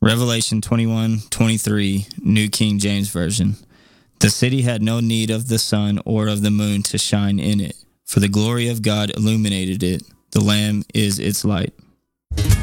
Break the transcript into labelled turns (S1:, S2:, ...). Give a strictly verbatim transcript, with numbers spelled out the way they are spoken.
S1: Revelation twenty-one twenty-three, New King James Version. The city had no need of the sun or of the moon to shine in it, for the glory of God illuminated it. The Lamb is its light.